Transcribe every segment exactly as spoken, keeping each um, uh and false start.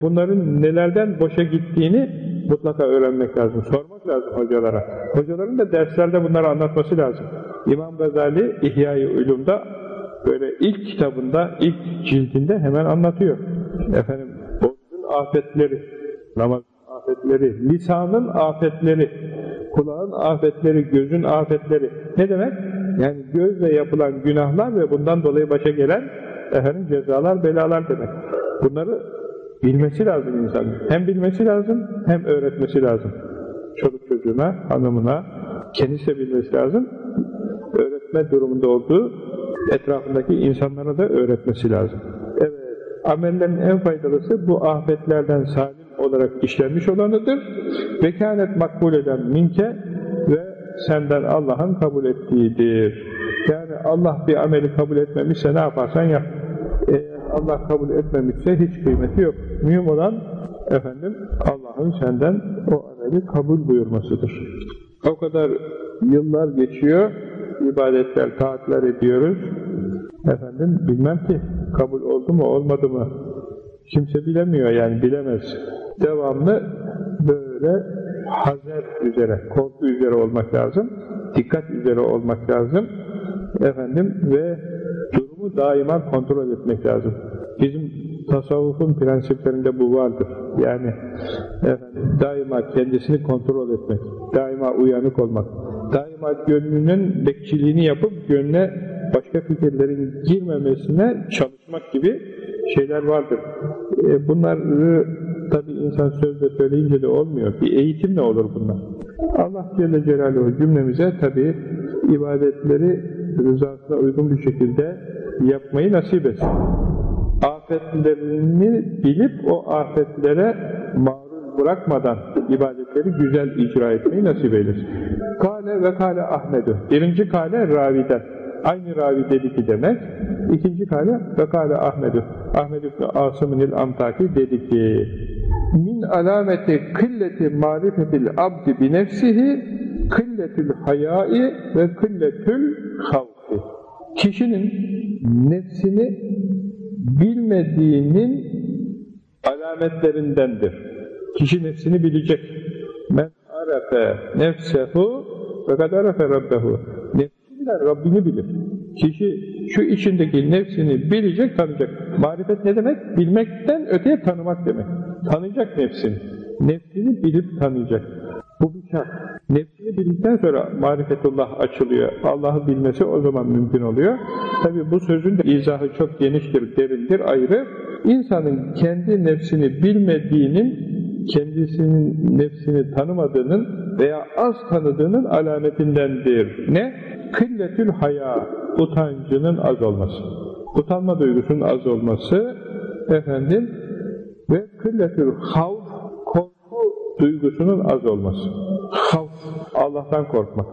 Bunların nelerden boşa gittiğini mutlaka öğrenmek lazım. Sormak lazım hocalara. Hocaların da derslerde bunları anlatması lazım. İmam Gazali İhya-i Ulûm'da böyle ilk kitabında, ilk cildinde hemen anlatıyor. Efendim, orucun afetleri, namaz afetleri, lisanın afetleri, kulağın afetleri, gözün afetleri. Ne demek? Yani gözle yapılan günahlar ve bundan dolayı başa gelen efendim cezalar, belalar demek. Bunları bilmesi lazım insanın. Hem bilmesi lazım, hem öğretmesi lazım. Çoluk çocuğuna, hanımına, kendisi de bilmesi lazım. Öğretme durumunda olduğu etrafındaki insanlara da öğretmesi lazım. Evet, amellerin en faydalısı bu afetlerden salim olarak işlenmiş olanıdır. Vekânet makbul eden minke ve senden Allah'ın kabul ettiğidir. Yani Allah bir ameli kabul etmemişse ne yaparsan yap. Eğer Allah kabul etmemişse hiç kıymeti yok. Mühim olan efendim Allah'ın senden o ameli kabul buyurmasıdır. O kadar yıllar geçiyor, ibadetler, taatler ediyoruz. Efendim bilmem ki kabul oldu mu olmadı mı? Kimse bilemiyor, yani bilemez. Devamlı böyle hazer üzere, korku üzere olmak lazım, dikkat üzere olmak lazım. Efendim ve durumu daima kontrol etmek lazım. Bizim tasavvufun prensiplerinde bu vardır. Yani efendim, daima kendisini kontrol etmek, daima uyanık olmak, daima gönlünün bekçiliğini yapıp gönlüne başka fikirlerin girmemesine çalışmak gibi şeyler vardır. E, bunları tabi insan sözle söyleyince de olmuyor. Bir eğitimle olur bunlar. Allah Celle Celaluhu cümlemize tabi ibadetleri rızasına uygun bir şekilde yapmayı nasip etsin. Afetlerini bilip o afetlere maruz bırakmadan ibadetleri güzel icra etmeyi nasip eylesin. Kale ve kale Ahmedu. Birinci kale raviden. Aynı ravi dedi ki demek. İkinci kale ve kale Ahmedu. Ahmed ibn Asım'ın Antaki dedi ki min alameti kılleti marifetil abdi bi nefsihi kılletül hayai ve kılletül havfi. Kişinin nefsini bilmediğinin alametlerindendir. Kişi nefsini bilecek. Men arefe nefsehu ve kad arefe rabbehu. Nefsini bilen Rabbini bilir. Kişi şu içindeki nefsini bilecek, tanıyacak. Marifet ne demek? Bilmekten öteye tanımak demek. Tanıyacak nefsini. Nefsini bilip tanıyacak. Bu bir şart. Nefsini bildikten sonra marifetullah açılıyor. Allah'ı bilmesi o zaman mümkün oluyor. Tabi bu sözün de izahı çok geniştir, derindir, ayrı. İnsanın kendi nefsini bilmediğinin, kendisinin nefsini tanımadığının veya az tanıdığının alametindendir. Ne? Kılletül haya, utancının az olması. Utanma duygusunun az olması, efendim, ve kılletül havf, korku duygusunun az olması. Havf, Allah'tan korkmak.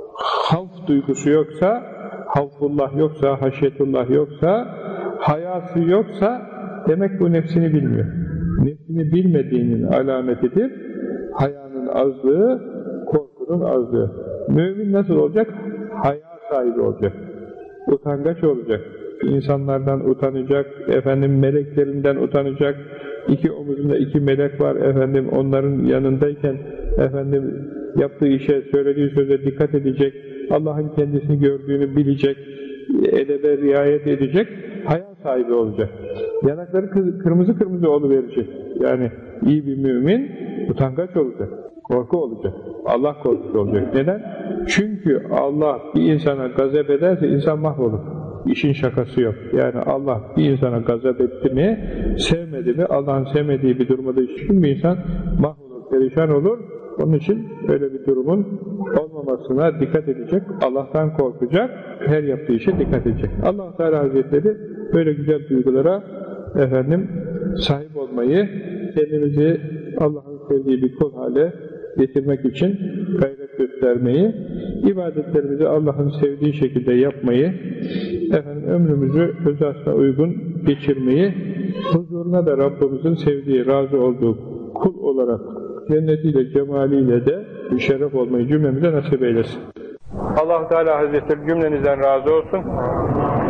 Havf duygusu yoksa, havfullah yoksa, haşyetullah yoksa, hayası yoksa, demek bu nefsini bilmiyor. Nefsini bilmediğinin alametidir. Hayanın azlığı, korkunun azlığı. Mümin nasıl olacak? Haya sahibi olacak. Utangaç olacak. İnsanlardan utanacak, efendim meleklerinden utanacak. İki omuzunda iki melek var, efendim onların yanındayken efendim yaptığı işe, söylediği söze dikkat edecek. Allah'ın kendisini gördüğünü bilecek, edebe riayet edecek, haya sahibi olacak. Yanakları kırmızı kırmızı oluverecek. Yani iyi bir mümin utangaç olacak, korku olacak, Allah korkusu olacak. Neden? Çünkü Allah bir insana gazap ederse insan mahvolur. İşin şakası yok. Yani Allah bir insana gazap etti mi, sevmedi mi, Allah'ın sevmediği bir durumda hiçbir bir insan mahvolur, perişan olur. Onun için öyle bir durumun olmamasına dikkat edecek, Allah'tan korkacak, her yaptığı işe dikkat edecek. Allah Teala Hazretleri böyle güzel duygulara efendim sahip olmayı, kendimizi Allah'ın sevdiği bir kul hale getirmek için gayret göstermeyi, ibadetlerimizi Allah'ın sevdiği şekilde yapmayı, efendim ömrümüzü rızasına uygun geçirmeyi, huzuruna da Rabbimizin sevdiği, razı olduğu kul olarak cennetiyle, cemaliyle de müşerref olmayı cümlemize nasip eylesin. Allah Teala Hazretleri cümlenizden razı olsun.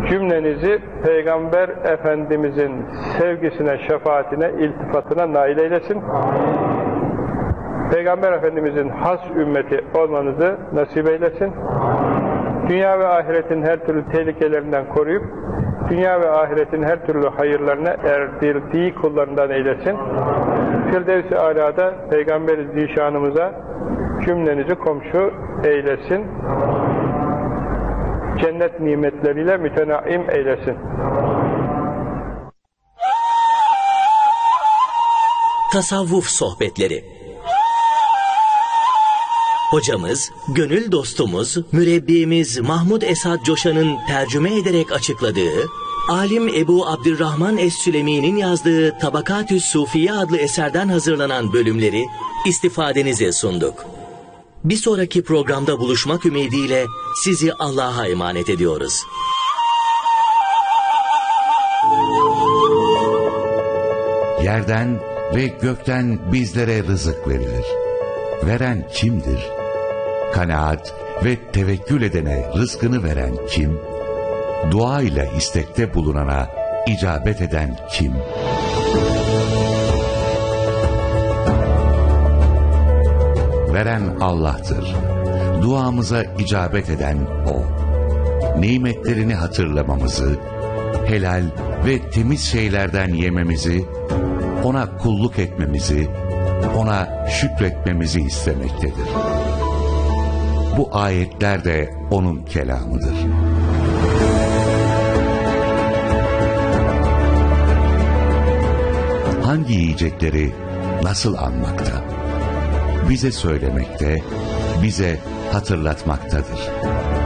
cümlenizi Peygamber Efendimizin sevgisine, şefaatine, iltifatına nail eylesin. Peygamber Efendimizin has ümmeti olmanızı nasip eylesin. Dünya ve ahiretin her türlü tehlikelerinden koruyup, dünya ve ahiretin her türlü hayırlarına erdirdiği kullarından eylesin. Firdevs-i Alâ'da Peygamber-i Zişanımıza cümlenizi komşu eylesin. Cennet nimetleriyle mütenaim eylesin. Tasavvuf sohbetleri. Hocamız, gönül dostumuz, mürebbimiz Mahmud Esad Coşan'ın tercüme ederek açıkladığı, alim Ebu Abdurrahman Es-Sülemi'nin yazdığı Tabakatü's Sufiye adlı eserden hazırlanan bölümleri istifadenize sunduk. Bir sonraki programda buluşmak ümidiyle sizi Allah'a emanet ediyoruz. Yerden ve gökten bizlere rızık verilir. Veren kimdir? Kanaat ve tevekkül edene rızkını veren kim? Dua ile istekte bulunana icabet eden kim? Veren Allah'tır. Duamıza icabet eden O. Nimetlerini hatırlamamızı, helal ve temiz şeylerden yememizi, ona kulluk etmemizi, ona şükretmemizi istemektedir. Bu ayetler de onun kelamıdır. Hangi yiyecekleri nasıl anmakta? Bize söylemekte, bize hatırlatmaktadır.